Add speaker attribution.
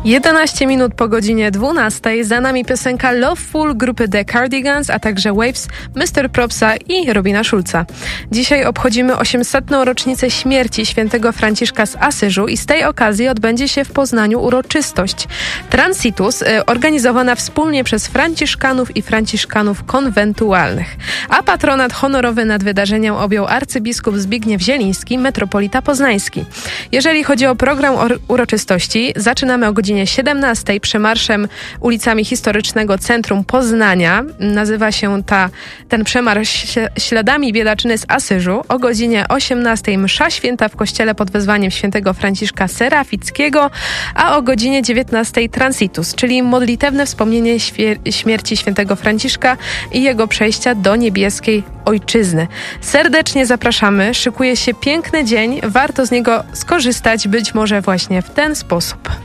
Speaker 1: 11 minut po godzinie 12. Za nami piosenka Loveful grupy The Cardigans, a także Waves, Mr. Propsa i Robina Schulza. Dzisiaj obchodzimy 800. rocznicę śmierci świętego Franciszka z Asyżu i z tej okazji odbędzie się w Poznaniu uroczystość Transitus, organizowana wspólnie przez franciszkanów i franciszkanów konwentualnych. A patronat honorowy nad wydarzeniem objął arcybiskup Zbigniew Zieliński, metropolita poznański. Jeżeli chodzi o program uroczystości, zaczynamy o godzinie 17 przemarszem ulicami historycznego centrum Poznania. Nazywa się ten przemarsz Śladami Biedaczyny z Asyżu. O godzinie 18 msza święta w kościele pod wezwaniem świętego Franciszka Serafickiego, a o godzinie 19 Transitus, czyli modlitewne wspomnienie śmierci świętego Franciszka i jego przejścia do niebieskiej ojczyzny. Serdecznie zapraszamy, szykuje się piękny dzień, warto z niego skorzystać, być może właśnie w ten sposób.